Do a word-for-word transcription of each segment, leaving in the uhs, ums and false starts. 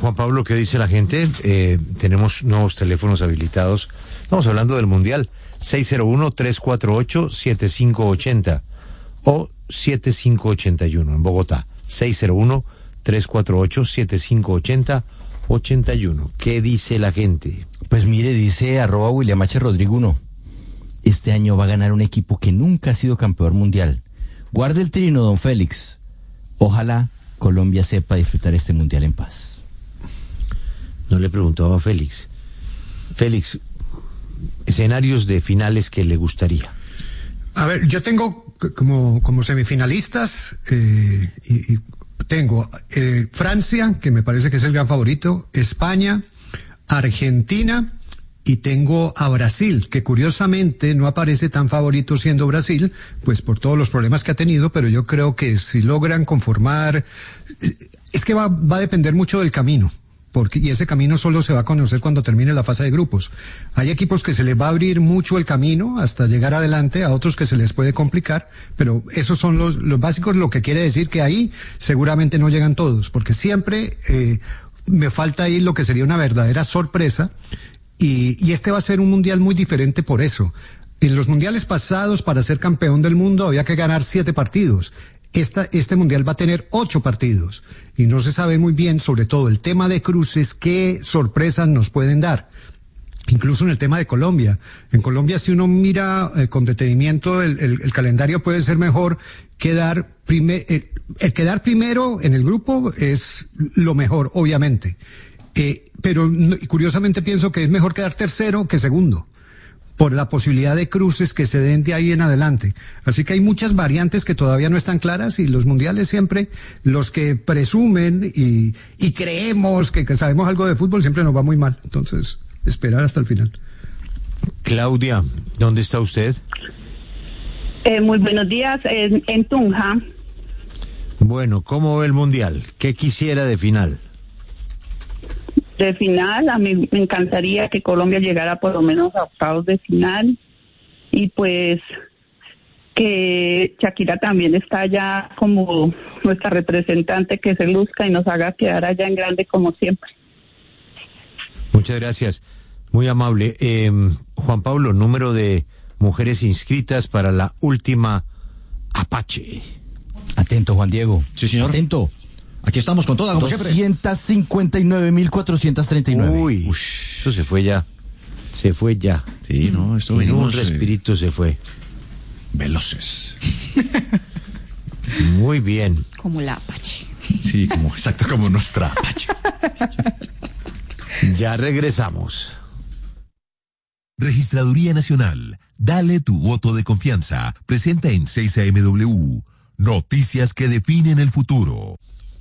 Juan Pablo, ¿qué dice la gente? Eh, tenemos nuevos teléfonos habilitados. Estamos hablando del Mundial. seis cero uno, tres cuatro ocho, siete cinco ocho cero o siete cinco ocho uno en Bogotá. seis cero uno, tres cuatro ocho, siete cinco ocho cero, ocho uno. ¿Qué dice la gente? Pues mire, dice arroba William H. Rodrigo uno. Este año va a ganar un equipo que nunca ha sido campeón mundial. Guarde el trino, don Félix. Ojalá Colombia sepa disfrutar este mundial en paz. No le preguntaba a Félix. Félix, escenarios de finales que le gustaría. A ver, yo tengo como, como semifinalistas, eh, y, y tengo eh, Francia, que me parece que es el gran favorito, España, Argentina, y tengo a Brasil, que curiosamente no aparece tan favorito siendo Brasil, pues por todos los problemas que ha tenido, pero yo creo que si logran conformar, es que va, va a depender mucho del camino. Porque, y ese camino solo se va a conocer cuando termine la fase de grupos. Hay equipos que se les va a abrir mucho el camino hasta llegar adelante, a otros que se les puede complicar, pero esos son los, los básicos, lo que quiere decir que ahí seguramente no llegan todos, porque siempre eh, me falta ahí lo que sería una verdadera sorpresa, y, y este va a ser un mundial muy diferente por eso. En los mundiales pasados, para ser campeón del mundo, había que ganar siete partidos. Esta, este mundial va a tener ocho partidos y no se sabe muy bien, sobre todo el tema de cruces, qué sorpresas nos pueden dar. Incluso en el tema de Colombia. En Colombia, si uno mira eh, con detenimiento, el, el, el calendario puede ser mejor. Quedar primer, el, el quedar primero en el grupo es lo mejor, obviamente. Eh, pero curiosamente pienso que es mejor quedar tercero que segundo, por la posibilidad de cruces que se den de ahí en adelante. Así que hay muchas variantes que todavía no están claras, y los mundiales siempre, los que presumen y, y creemos que, que sabemos algo de fútbol, siempre nos va muy mal. Entonces, esperar hasta el final. Claudia, ¿dónde está usted? Eh, muy buenos días, en, en Tunja. Bueno, ¿cómo ve el mundial? ¿Qué quisiera de final? De final, a mí me encantaría que Colombia llegara por lo menos a octavos de final, y pues que Shakira también está allá como nuestra representante, que se luzca y nos haga quedar allá en grande como siempre. Muchas gracias, muy amable. Eh, Juan Pablo, número de mujeres inscritas para la última Apache. Atento, Juan Diego. Sí, señor. Atento. Aquí estamos con toda, como siempre. doscientas cincuenta y nueve mil cuatrocientos treinta y nueve. Uy, Ush. Eso se fue ya. Se fue ya. Sí, no, esto en venimos, un respirito eh, se fue. Veloces. Muy bien. Como la Apache. Sí, como, exacto, como nuestra Apache. Ya regresamos. Registraduría Nacional. Dale tu voto de confianza. Presenta en seis A M W. Noticias que definen el futuro.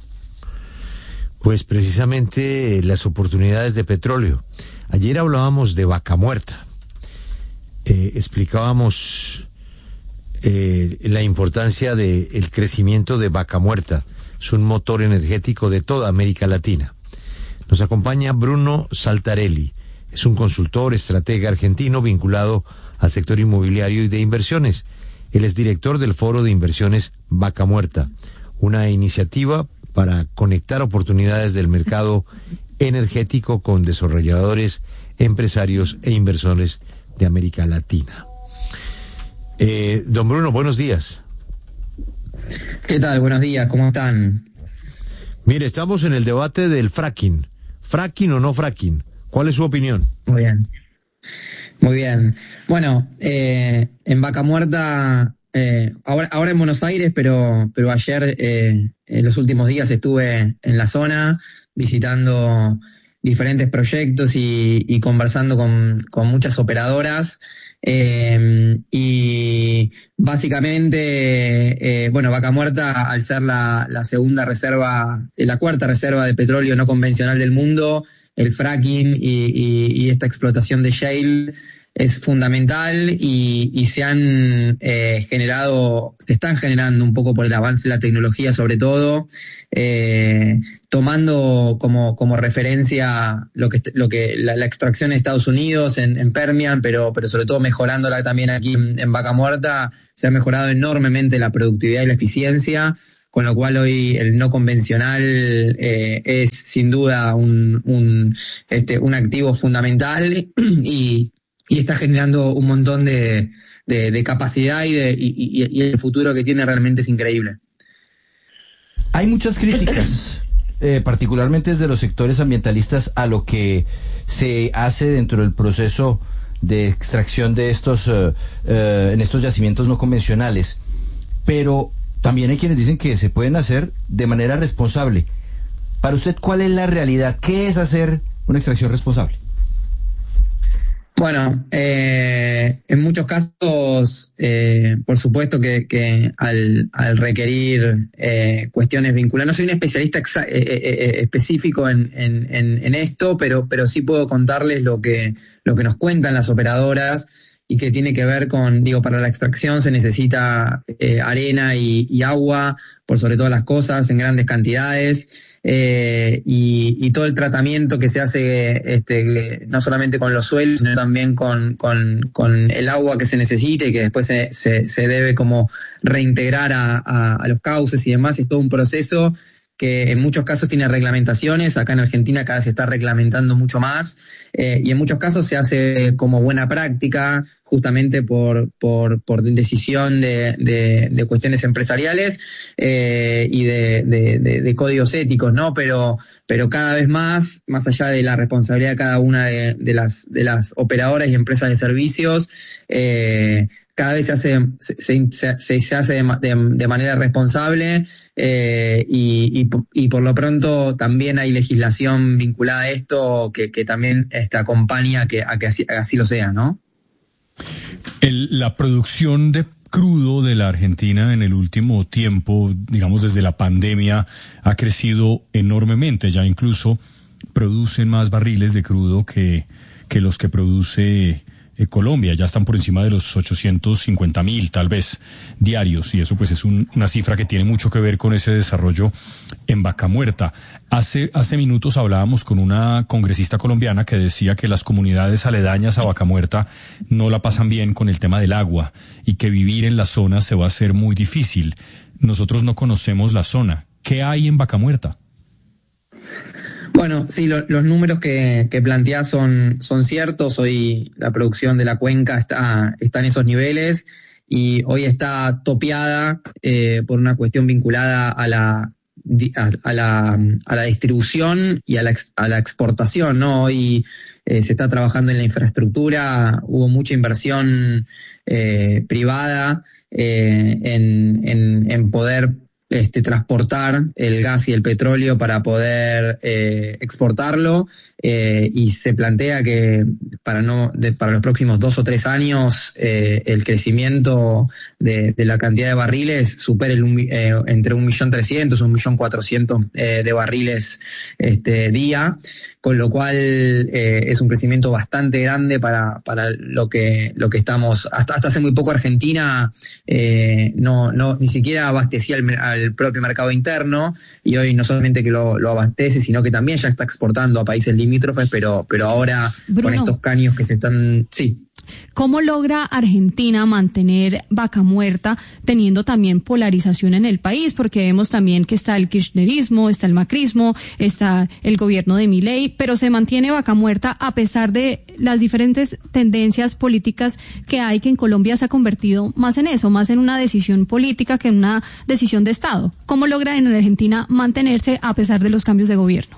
Pues precisamente eh, las oportunidades de petróleo. Ayer hablábamos de Vaca Muerta. Eh, explicábamos eh, la importancia del crecimiento de Vaca Muerta. Es un motor energético de toda América Latina. Nos acompaña Bruno Saltarelli. Es un consultor, estratega argentino vinculado al sector inmobiliario y de inversiones. Él es director del Foro de Inversiones Vaca Muerta, una iniciativa para conectar oportunidades del mercado energético con desarrolladores, empresarios e inversores de América Latina. Eh, don Bruno, buenos días. ¿Qué tal? Buenos días, ¿cómo están? Mire, estamos en el debate del fracking. ¿Fracking o no fracking? ¿Cuál es su opinión? Muy bien. Muy bien. Bueno, eh, en Vaca Muerta, eh, ahora, ahora en Buenos Aires, pero, pero ayer, eh, en los últimos días estuve en la zona visitando diferentes proyectos y, y conversando con, con muchas operadoras. Eh, y básicamente, eh, bueno, Vaca Muerta, al ser la, la segunda reserva, la cuarta reserva de petróleo no convencional del mundo, el fracking y, y, y esta explotación de shale es fundamental, y, y se han eh, generado, se están generando un poco por el avance de la tecnología, sobre todo, eh, tomando como, como referencia lo que, lo que la, la extracción en Estados Unidos, en, en Permian, pero, pero sobre todo mejorándola también aquí en, en Vaca Muerta. Se ha mejorado enormemente la productividad y la eficiencia, con lo cual hoy el no convencional eh, es sin duda un, un, este, un activo fundamental y, y está generando un montón de, de, de capacidad y, de, y, y, y el futuro que tiene realmente es increíble. Hay muchas críticas, eh, particularmente desde los sectores ambientalistas, a lo que se hace dentro del proceso de extracción de estos, uh, uh, en estos yacimientos no convencionales. Pero también hay quienes dicen que se pueden hacer de manera responsable. Para usted, ¿cuál es la realidad? ¿Qué es hacer una extracción responsable? Bueno, eh, en muchos casos, eh, por supuesto que, que al, al requerir eh, cuestiones vinculadas, no soy un especialista exa- eh, eh, específico en, en, en esto, pero, pero sí puedo contarles lo que, lo que nos cuentan las operadoras y que tiene que ver con, digo, para la extracción se necesita eh, arena y, y agua, por sobre todas las cosas, en grandes cantidades. Eh, y, y todo el tratamiento que se hace este, no solamente con los suelos, sino también con, con, con el agua que se necesita y que después se, se, se debe como reintegrar a, a, a los cauces y demás. Es todo un proceso que en muchos casos tiene reglamentaciones. Acá en Argentina cada vez se está reglamentando mucho más, eh, y en muchos casos se hace como buena práctica, justamente por, por, por decisión de, de, de cuestiones empresariales eh, y de, de, de, de códigos éticos, ¿no? Pero, pero cada vez más, más allá de la responsabilidad de cada una de, de las, de las operadoras y empresas de servicios, eh, cada vez se hace, se, se, se, se hace de, de, de manera responsable, eh, y, y, y por lo pronto también hay legislación vinculada a esto que, que también este, acompaña a que, a que así, a así lo sea, ¿no? El, la producción de crudo de la Argentina en el último tiempo, digamos desde la pandemia, ha crecido enormemente. Ya incluso producen más barriles de crudo que, que los que produce eh, Colombia. Ya están por encima de los ochocientos cincuenta mil tal vez diarios, y eso pues es un, una cifra que tiene mucho que ver con ese desarrollo en Vaca Muerta. Hace, hace minutos hablábamos con una congresista colombiana que decía que las comunidades aledañas a Vaca Muerta no la pasan bien con el tema del agua y que vivir en la zona se va a hacer muy difícil. Nosotros no conocemos la zona. ¿Qué hay en Vaca Muerta? Bueno, sí, lo, los números que, que planteás son, son ciertos. Hoy la producción de la cuenca está, está en esos niveles y hoy está topeada eh, por una cuestión vinculada a la A, a la a la distribución y a la a la exportación, ¿no? Hoy eh, se está trabajando en la infraestructura, hubo mucha inversión eh, privada eh, en, en en poder este transportar el gas y el petróleo para poder eh, exportarlo, eh, y se plantea que para no de, para los próximos dos o tres años eh, el crecimiento de, de la cantidad de barriles supere el, eh, entre un millón trescientos, un millón cuatrocientos eh, de barriles este día, con lo cual eh, es un crecimiento bastante grande para para lo que lo que estamos hasta hasta hace muy poco. Argentina eh, no no ni siquiera abastecía al, al el propio mercado interno, y hoy no solamente que lo, lo abastece, sino que también ya está exportando a países limítrofes, pero, pero ahora Bruno, con estos caños que se están... Sí. ¿Cómo logra Argentina mantener Vaca Muerta teniendo también polarización en el país? Porque vemos también que está el kirchnerismo, está el macrismo, está el gobierno de Milei, pero se mantiene Vaca Muerta a pesar de las diferentes tendencias políticas que hay, que en Colombia se ha convertido más en eso, más en una decisión política que en una decisión de Estado. ¿Cómo logra en Argentina mantenerse a pesar de los cambios de gobierno?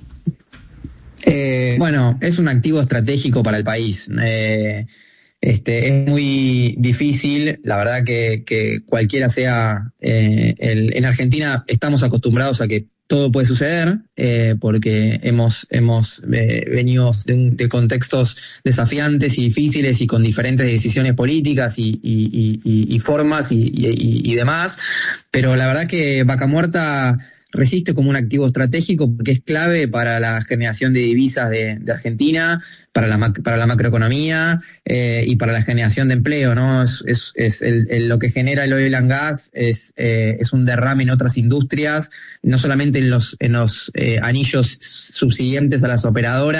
Eh, bueno, es un activo estratégico para el país. Eh, este, es muy difícil, la verdad que, que cualquiera sea, eh, el, en Argentina estamos acostumbrados a que todo puede suceder, eh, porque hemos, hemos eh, venido de, un, de contextos desafiantes y difíciles y con diferentes decisiones políticas y, y, y, y formas y, y, y demás, pero la verdad que Vaca Muerta resiste como un activo estratégico porque es clave para la generación de divisas de, de Argentina, para la para la macroeconomía eh, y para la generación de empleo, ¿no? Es, es, es el, el, lo que genera el oil and gas es eh, es un derrame en otras industrias, no solamente en los en los eh, anillos subsiguientes a las operadoras,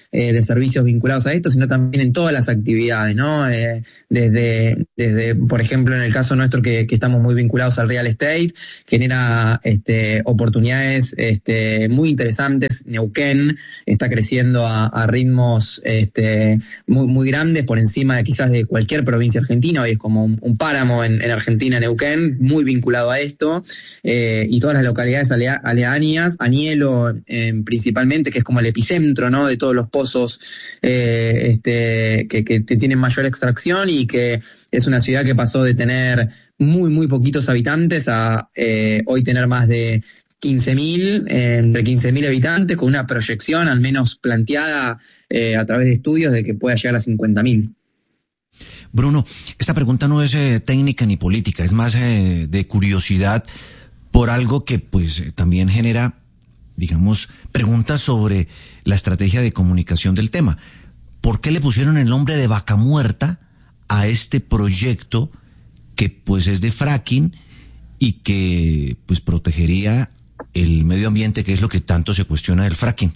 eh, de servicios vinculados a esto, sino también en todas las actividades, ¿no? Eh, desde, desde, por ejemplo, en el caso nuestro que, que estamos muy vinculados al real estate, genera este, oportunidades este, muy interesantes. Neuquén está creciendo a, a ritmos este, muy, muy grandes, por encima de quizás de cualquier provincia argentina. Hoy es como un, un páramo en, en Argentina, Neuquén, muy vinculado a esto, eh, y todas las localidades alea, aledañas, Anielo eh, principalmente, que es como el epicentro, ¿no?, de todos los pozos eh, este, que, que tienen mayor extracción, y que es una ciudad que pasó de tener muy, muy poquitos habitantes a eh, hoy tener más de quince mil, eh, entre quince mil habitantes, con una proyección al menos planteada eh, a través de estudios de que pueda llegar a cincuenta mil. Bruno, esta pregunta no es eh, técnica ni política, es más eh, de curiosidad por algo que pues eh, también genera, digamos, preguntas sobre la estrategia de comunicación del tema. ¿Por qué le pusieron el nombre de Vaca Muerta a este proyecto que pues es de fracking y que pues protegería el medio ambiente, que es lo que tanto se cuestiona del fracking?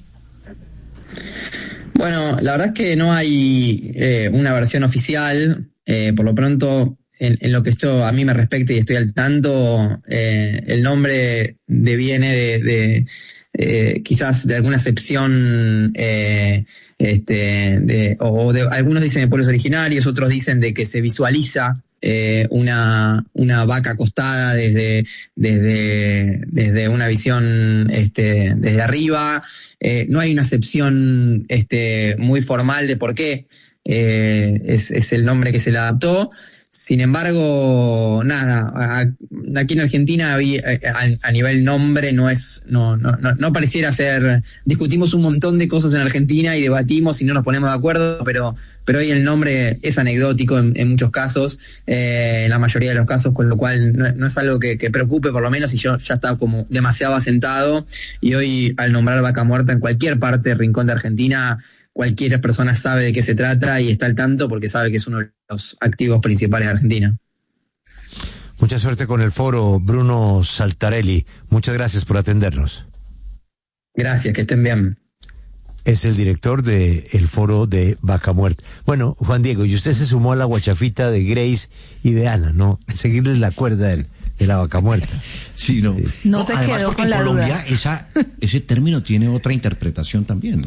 Bueno, la verdad es que no hay eh, una versión oficial. Eh, por lo pronto, en, en lo que esto a mí me respecta y estoy al tanto, eh, el nombre deviene de, de eh, quizás de alguna excepción, eh, este, de, o de, algunos dicen de pueblos originarios, otros dicen de que se visualiza Eh, una, una vaca acostada desde, desde, desde una visión este, desde arriba. Eh, no hay una acepción este, muy formal de por qué eh, es, es el nombre que se le adaptó. Sin embargo, nada, a, aquí en Argentina había, a, a nivel nombre no es, no, no, no, no pareciera ser, discutimos un montón de cosas en Argentina y debatimos y no nos ponemos de acuerdo, pero pero hoy el nombre es anecdótico en, en muchos casos, eh, en la mayoría de los casos, con lo cual no, no es algo que, que preocupe, por lo menos, y yo ya estaba como demasiado asentado, y hoy al nombrar Vaca Muerta en cualquier parte, rincón de Argentina, cualquier persona sabe de qué se trata y está al tanto porque sabe que es uno de los activos principales de Argentina. Mucha suerte con el foro, Bruno Saltarelli. Muchas gracias por atendernos. Gracias, que estén bien. Es el director del el foro de Vaca Muerta. Bueno, Juan Diego, y usted se sumó a la guachafita de Grace y de Ana, ¿no? Seguirles la cuerda del, de la Vaca Muerta. Sí, no. Sí. No, no se además, quedó porque con la en Colombia duda. Esa, ese término tiene otra interpretación también, ¿no?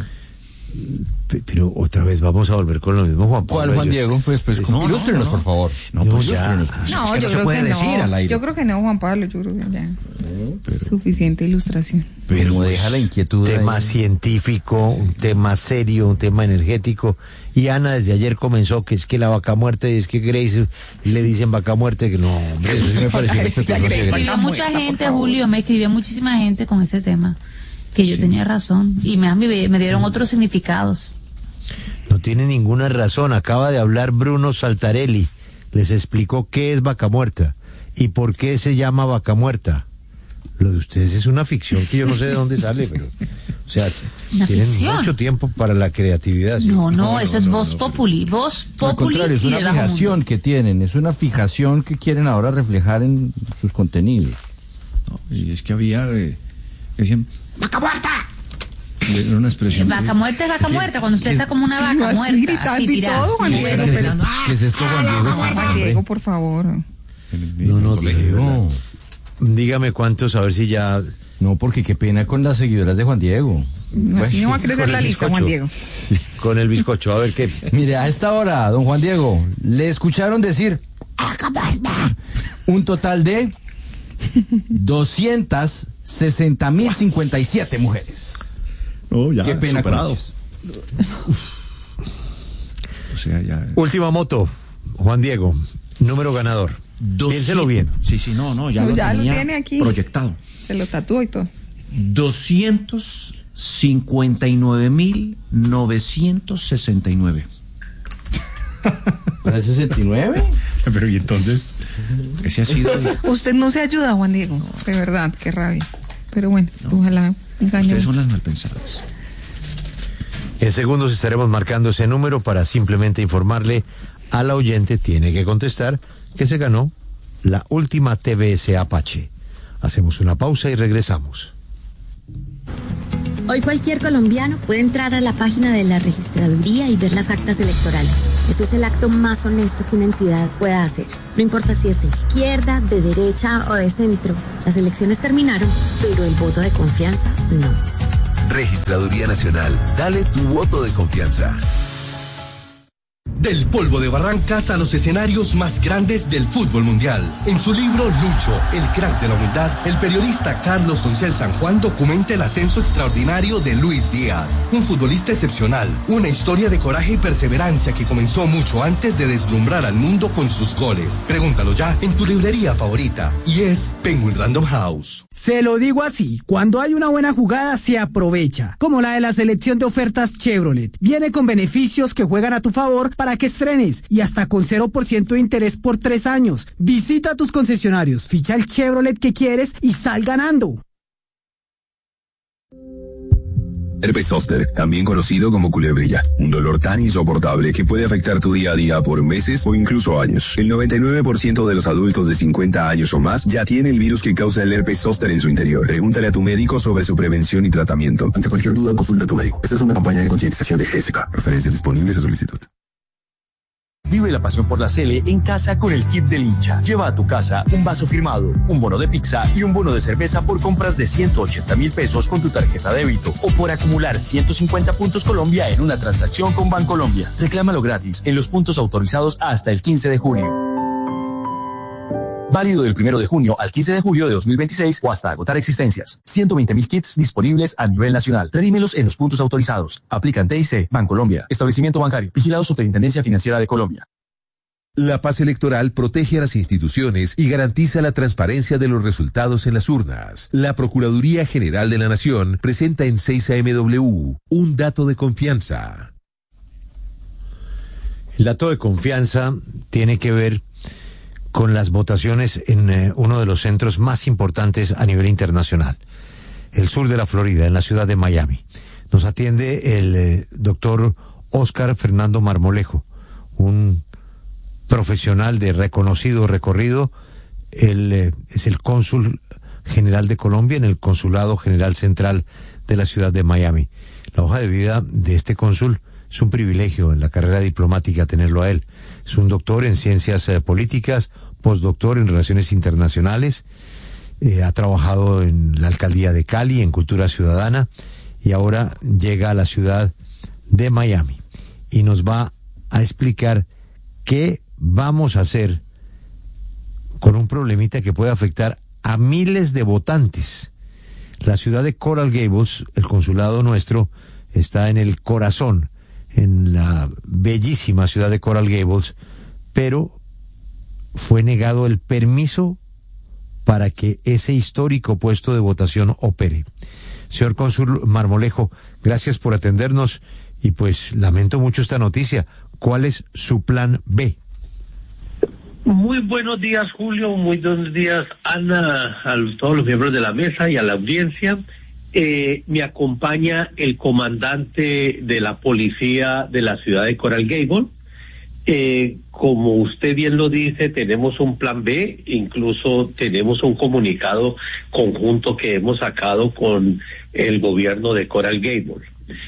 Pero otra vez vamos a volver con lo mismo, Juan Pablo. ¿Cuál, Juan Diego? Pues, pues, no, ilústrenos, no, no. por favor. No, No, pues ya. ilústrenos. Pues, No, es que yo no se creo puede que decir no. al aire. Yo creo que no, Juan Pablo, yo creo que ya. No, pero, Suficiente ilustración. pero Como pues, deja la inquietud Tema ahí. científico, un tema serio, un tema energético. Y Ana desde ayer comenzó que es que la Vaca Muerta, y es que Grace le dicen Vaca Muerta, que no, hombre. Eso sí me pareció respetuoso de Me Grace. escribió mucha gente, Julio, me escribió muchísima gente con ese tema, que yo tenía razón, y me, me dieron otros significados. No tiene ninguna razón. Acaba de hablar Bruno Saltarelli. Les explicó qué es Vaca Muerta y por qué se llama Vaca Muerta. Lo de ustedes es una ficción que yo no sé de dónde sale, pero, o sea, ¿Una tienen ficción? mucho tiempo para la creatividad. ¿sí? No, no, No, eso no, es no, voz no. populi, voz populi. Al contrario, es y una de bajo fijación mundo. que tienen, es una fijación que quieren ahora reflejar en sus contenidos. no, y es que había, eh, decían, ¡Vaca Muerta! Era una expresión. Vaca que- muerta es vaca muerta, cuando usted está como una vaca Así muerta, gritando así y tirada. todo, Juan Sí, Diego, bueno. ¿Qué es esto, ¿Qué es esto, Juan Diego? Juan Hombre. Diego, por favor. en el- No, en no, el colegio. de verdad. No, Dígame cuántos, a ver si ya... no, porque qué pena con las seguidoras de Juan Diego. Así no va a crecer con la el lista, bizcocho. Juan Diego. Con el bizcocho, a ver qué... Mire, a esta hora, don Juan Diego, le escucharon decir un total de doscientas sesenta mil cincuenta y siete mujeres. No, ya, Qué pena con superado. ellos. O sea, ya. Última moto, Juan Diego, número ganador. Piénselo bien. Sí, sí, no, no, ya, No, lo, ya lo tenía tiene aquí. proyectado. Se lo tatúo y todo. doscientos cincuenta y nueve mil novecientos sesenta y nueve. ¿Para sesenta y nueve? Pero y entonces, Ese ha sido. Usted no se ayuda, Juan Diego. De verdad, qué rabia. Pero bueno, ojalá engañe. Ustedes son las malpensadas. En segundos estaremos marcando ese número para simplemente informarle a la oyente, tiene que contestar, que se ganó la última T V S Apache. Hacemos una pausa y regresamos. Hoy cualquier colombiano puede entrar a la página de la registraduría y ver las actas electorales. Eso es el acto más honesto que una entidad pueda hacer. No importa si es de izquierda, de derecha o de centro. Las elecciones terminaron, pero el voto de confianza no. Registraduría Nacional. Dale tu voto de confianza. Del polvo de Barrancas a los escenarios más grandes del fútbol mundial. En su libro Lucho, el crack de la humildad, el periodista Carlos Doncel San Juan documenta el ascenso extraordinario de Luis Díaz, un futbolista excepcional, una historia de coraje y perseverancia que comenzó mucho antes de deslumbrar al mundo con sus goles. Pregúntalo ya en tu librería favorita, y es Penguin Random House. Se lo digo así, cuando hay una buena jugada se aprovecha, como la de la selección de ofertas Chevrolet. Viene con beneficios que juegan a tu favor para que estrenes y hasta con cero por ciento de interés por tres años. Visita tus concesionarios, ficha el Chevrolet que quieres y sal ganando. Herpes zóster, también conocido como culebrilla, un dolor tan insoportable que puede afectar tu día a día por meses o incluso años. El noventa y nueve por ciento de los adultos de cincuenta años o más ya tiene el virus que causa el herpes zóster en su interior. Pregúntale a tu médico sobre su prevención y tratamiento. Ante cualquier duda, consulta a tu médico. Esta es una campaña de concientización de G S K. Referencias disponibles a solicitud. Vive la pasión por la Sele en casa con el kit del hincha. Lleva a tu casa un vaso firmado, un bono de pizza y un bono de cerveza por compras de ciento ochenta mil pesos con tu tarjeta débito o por acumular ciento cincuenta puntos Colombia en una transacción con Bancolombia. Reclámalo gratis en los puntos autorizados hasta el quince de julio. Válido del primero de junio al quince de julio de dos mil veintiséis o hasta agotar existencias. ciento veinte mil kits disponibles a nivel nacional. Redímelos en los puntos autorizados. Aplican T I C, Bancolombia, Establecimiento Bancario, vigilado Superintendencia Financiera de Colombia. La paz electoral protege a las instituciones y garantiza la transparencia de los resultados en las urnas. La Procuraduría General de la Nación presenta en seis A M W un dato de confianza. El dato de confianza tiene que ver con las votaciones en eh, uno de los centros más importantes a nivel internacional, el sur de la Florida, en la ciudad de Miami. Nos atiende el eh, doctor Óscar Fernando Marmolejo, un profesional de reconocido recorrido. Él eh, es el cónsul general de Colombia en el Consulado General Central de la ciudad de Miami. La hoja de vida de este cónsul es un privilegio en la carrera diplomática tenerlo a él. Es un doctor en ciencias eh, políticas, postdoctor en relaciones internacionales, eh, ha trabajado en la alcaldía de Cali, en cultura ciudadana, y ahora llega a la ciudad de Miami y nos va a explicar qué vamos a hacer con un problemita que puede afectar a miles de votantes. La ciudad de Coral Gables, el consulado nuestro, está en el corazón, en la bellísima ciudad de Coral Gables, pero fue negado el permiso para que ese histórico puesto de votación opere. Señor cónsul Marmolejo, gracias por atendernos y pues lamento mucho esta noticia. ¿Cuál es su plan B? Muy buenos días, Julio. Muy buenos días, Ana, a todos los miembros de la mesa y a la audiencia. Eh, me acompaña el comandante de la policía de la ciudad de Coral Gables. Eh, como usted bien lo dice, tenemos un plan B, incluso tenemos un comunicado conjunto que hemos sacado con el gobierno de Coral Gables.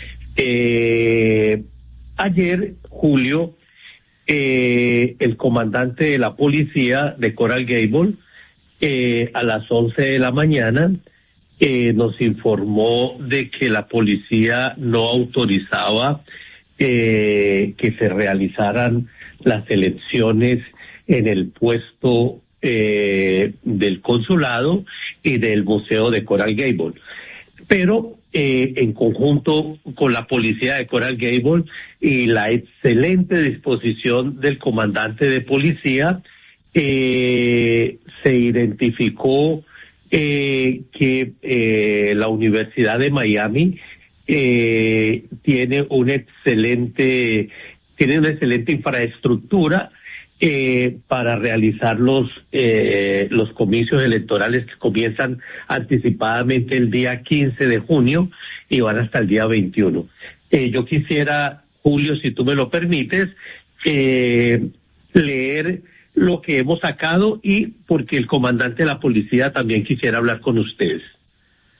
Eh, ayer, Julio, eh, el comandante de la policía de Coral Gables, eh, a las once de la mañana, eh, nos informó de que la policía no autorizaba Eh, que se realizaran las elecciones en el puesto eh, del consulado y del museo de Coral Gables. Pero eh, en conjunto con la policía de Coral Gables y la excelente disposición del comandante de policía, eh, se identificó eh, que eh, la Universidad de Miami Eh, tiene una excelente tiene una excelente infraestructura eh, para realizar los eh, los comicios electorales que comienzan anticipadamente el día quince de junio y van hasta el día veintiuno. Eh, yo quisiera, Julio, si tú me lo permites, eh, leer lo que hemos sacado y porque el comandante de la policía también quisiera hablar con ustedes.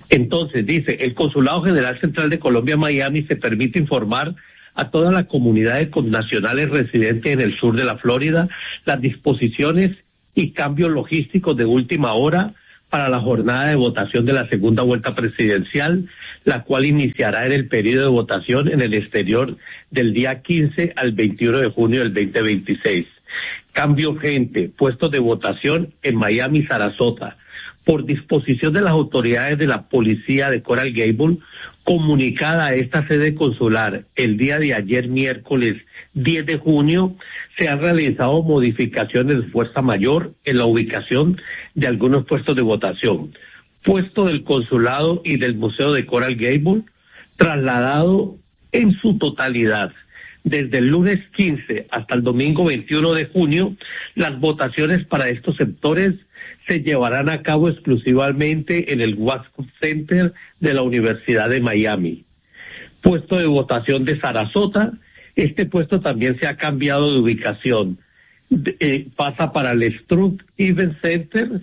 Entonces, dice, el Consulado General Central de Colombia en Miami se permite informar a toda la comunidad de connacionales residentes en el sur de la Florida las disposiciones y cambios logísticos de última hora para la jornada de votación de la segunda vuelta presidencial, la cual iniciará en el periodo de votación en el exterior del día quince al veintiuno de junio del veinte veintiséis. Cambio urgente, puestos de votación en Miami y Sarasota. Por disposición de las autoridades de la policía de Coral Gable, comunicada a esta sede consular el día de ayer, miércoles diez de junio, se han realizado modificaciones de fuerza mayor en la ubicación de algunos puestos de votación. Puesto del consulado y del Museo de Coral Gable, trasladado en su totalidad. Desde el lunes quince hasta el domingo veintiuno de junio, las votaciones para estos sectores se llevarán a cabo exclusivamente en el Wascom Center de la Universidad de Miami. Puesto de votación de Sarasota, este puesto también se ha cambiado de ubicación. De, eh, pasa para el Strut Event Center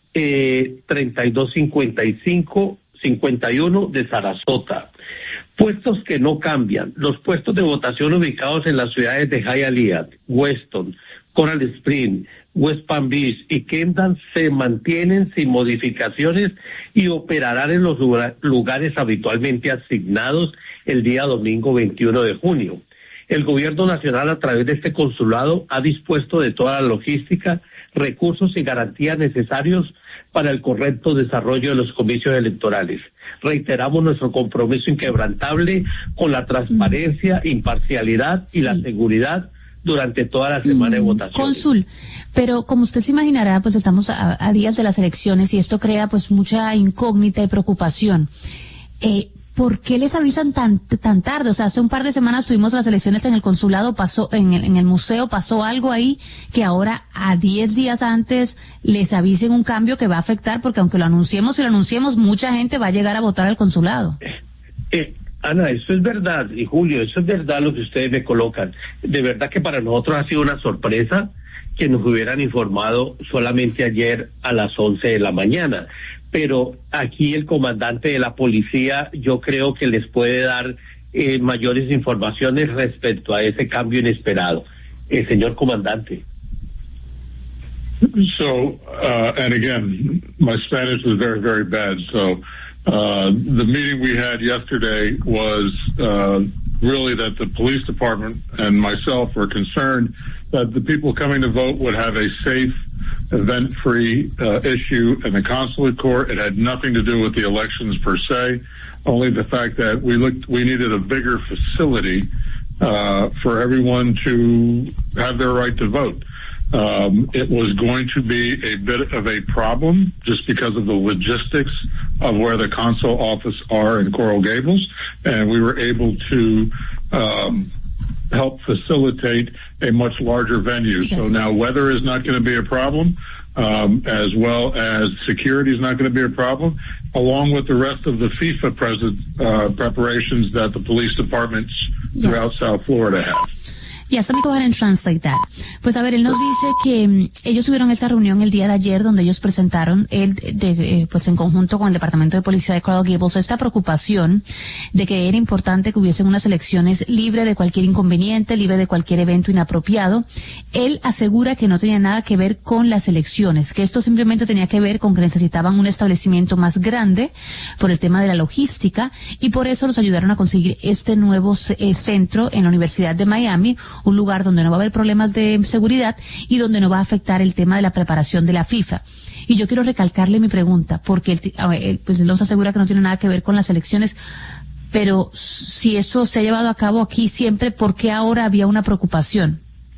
eh, treinta y dos cincuenta y cinco cincuenta y uno de Sarasota. Puestos que no cambian. Los puestos de votación ubicados en las ciudades de Hialeah, Weston, Coral Springs, West Palm Beach y Kendall se mantienen sin modificaciones y operarán en los lugares habitualmente asignados el día domingo veintiuno de junio. El gobierno nacional, a través de este consulado, ha dispuesto de toda la logística, recursos y garantías necesarios para el correcto desarrollo de los comicios electorales. Reiteramos nuestro compromiso inquebrantable con la transparencia, imparcialidad y sí. la seguridad durante toda la semana de votación. Cónsul, pero como usted se imaginará, pues estamos a, a días de las elecciones y esto crea pues mucha incógnita y preocupación. Eh, ¿Por qué les avisan tan tan tarde? O sea, hace un par de semanas tuvimos las elecciones en el consulado, pasó en el, en el museo, pasó algo ahí que ahora a diez días antes les avisen un cambio que va a afectar, porque aunque lo anunciemos y lo anunciemos, mucha gente va a llegar a votar al consulado. Eh, eh, Ana, eso es verdad, y Julio, eso es verdad lo que ustedes me colocan. De verdad que para nosotros ha sido una sorpresa que nos hubieran informado solamente ayer a las once de la mañana. Pero aquí el comandante de la policía yo creo que les puede dar eh, mayores informaciones respecto a ese cambio inesperado. El señor comandante. So, uh, and again, my Spanish is very, very bad. So, uh, the meeting we had yesterday was uh, really that the police department and myself were concerned that the people coming to vote would have a safe, event-free uh, issue in the consulate court. It had nothing to do with the elections per se, only the fact that we looked, we needed a bigger facility uh, for everyone to have their right to vote. Um, it was going to be a bit of a problem just because of the logistics of where the consul office are in Coral Gables, and we were able to um, help facilitate a much larger venue. Yes. So now weather is not going to be a problem, um, as well as security is not going to be a problem, along with the rest of the FIFA present, uh, preparations that the police departments yes. throughout South Florida have. Yes, let me go ahead and translate that. Pues a ver, él nos dice que um, ellos tuvieron esta reunión el día de ayer donde ellos presentaron, él, de, de, pues en conjunto con el Departamento de Policía de Coral Gables, esta preocupación de que era importante que hubiesen unas elecciones libre de cualquier inconveniente, libre de cualquier evento inapropiado. Él asegura que no tenía nada que ver con las elecciones, que esto simplemente tenía que ver con que necesitaban un establecimiento más grande por el tema de la logística y por eso los ayudaron a conseguir este nuevo eh, centro en la Universidad de Miami, un lugar donde no va a haber problemas de seguridad y donde no va a afectar el tema de la preparación de la FIFA. Y yo quiero recalcarle mi pregunta, porque él, él, pues él nos asegura que no tiene nada que ver con las elecciones, pero si eso se ha llevado a cabo aquí siempre, ¿por qué ahora había una preocupación?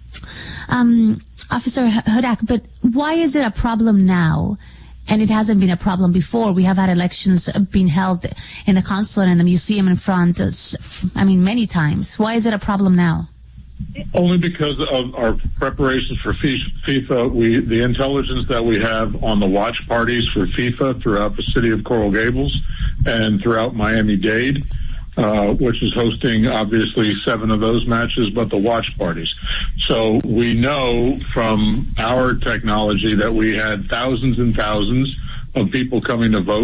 Um, Officer Hudak, but why is it a problem now? And it hasn't been a problem before. We have had elections being held in the consulate and the museum in front, I mean, many times. Why is it a problem now? Only because of our preparations for FIFA, we the intelligence that we have on the watch parties for FIFA throughout the city of Coral Gables and throughout Miami-Dade, uh, which is hosting obviously seven of those matches, but the watch parties. So we know from our technology that we had thousands and thousands of people coming to vote.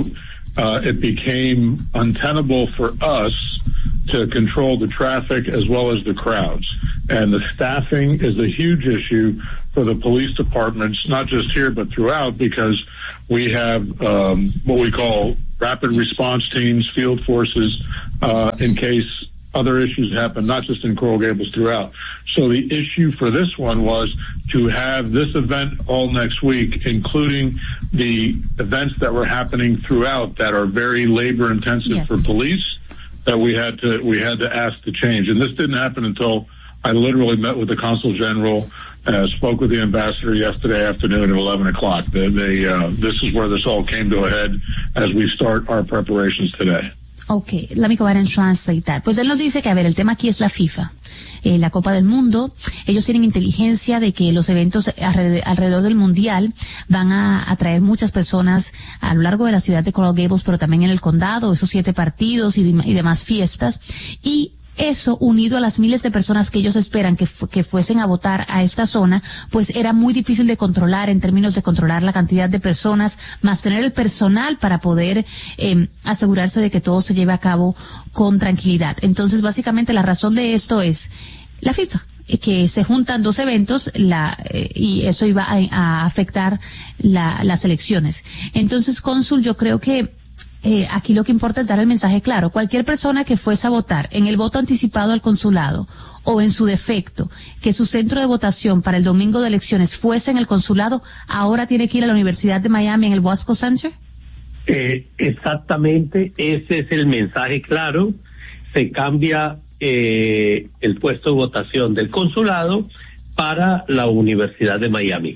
uh, it became untenable for us to control the traffic as well as the crowds. And the staffing is a huge issue for the police departments, not just here, but throughout, because we have um, what we call rapid response teams, field forces, uh, in case other issues happen, not just in Coral Gables, throughout. So the issue for this one was to have this event all next week, including the events that were happening throughout that are very labor intensive yes. for police, that we had to we had to ask to change. And this didn't happen until I literally met with the Consul General, uh, spoke with the ambassador yesterday afternoon at eleven o'clock. They, they, uh, this is where this all came to a head as we start our preparations today. Okay, let me go ahead and translate that. Pues él nos dice que, a ver, el tema aquí es la FIFA, eh, la Copa del Mundo. Ellos tienen inteligencia de que los eventos alrededor, alrededor del Mundial van a atraer muchas personas a lo largo de la ciudad de Coral Gables, pero también en el condado, esos siete partidos y, y demás fiestas. Y eso, unido a las miles de personas que ellos esperan que, fu- que fuesen a votar a esta zona, pues era muy difícil de controlar en términos de controlar la cantidad de personas, más tener el personal para poder eh, asegurarse de que todo se lleve a cabo con tranquilidad. Entonces, básicamente, la razón de esto es la FIFA, que se juntan dos eventos la, eh, y eso iba a, a afectar la, las elecciones. Entonces, cónsul, yo creo que Eh, aquí lo que importa es dar el mensaje claro. Cualquier persona que fuese a votar en el voto anticipado al consulado o en su defecto, que su centro de votación para el domingo de elecciones fuese en el consulado, ahora tiene que ir a la Universidad de Miami en el Wasco Center. Eh, exactamente, ese es el mensaje claro. Se cambia eh, el puesto de votación del consulado para la Universidad de Miami.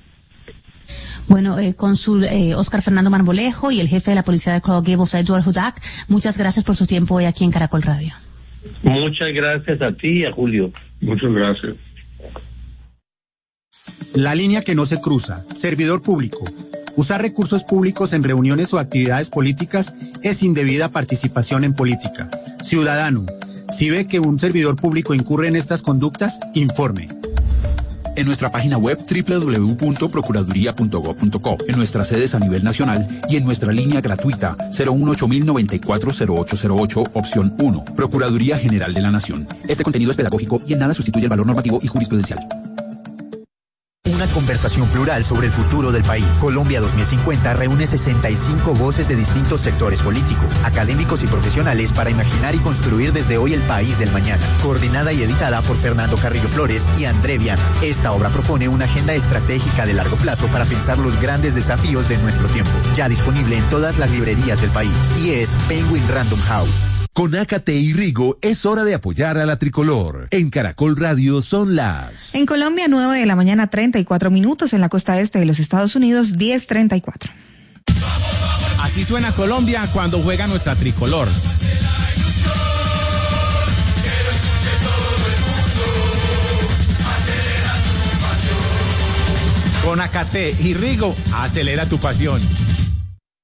Bueno, eh, cónsul eh, Oscar Fernando Marmolejo y el jefe de la policía de Coral Gables, Edward Hudak, muchas gracias por su tiempo hoy aquí en Caracol Radio. Muchas gracias a ti y a Julio. Muchas gracias. La línea que no se cruza, servidor público. Usar recursos públicos en reuniones o actividades políticas es indebida participación en política. Ciudadano, si ve que un servidor público incurre en estas conductas, informe. En nuestra página web doble u doble u doble u punto procuraduría punto gob punto co, en nuestras sedes a nivel nacional y en nuestra línea gratuita cero uno ocho mil noventa y cuatro cero ocho cero ocho, opción uno. Procuraduría General de la Nación. Este contenido es pedagógico y en nada sustituye el valor normativo y jurisprudencial. Una conversación plural sobre el futuro del país. Colombia dos mil cincuenta reúne sesenta y cinco voces de distintos sectores políticos, académicos y profesionales para imaginar y construir desde hoy el país del mañana. Coordinada y editada por Fernando Carrillo Flores y André Viana. Esta obra propone una agenda estratégica de largo plazo para pensar los grandes desafíos de nuestro tiempo. Ya disponible en todas las librerías del país. Y es Penguin Random House. Con Ácate y Rigo es hora de apoyar a la tricolor. En Caracol Radio son las... En Colombia, nueve de la mañana, treinta y cuatro minutos. En la costa este de los Estados Unidos, diez treinta y cuatro. Así suena Colombia cuando juega nuestra tricolor. Con Ácate y Rigo, acelera tu pasión.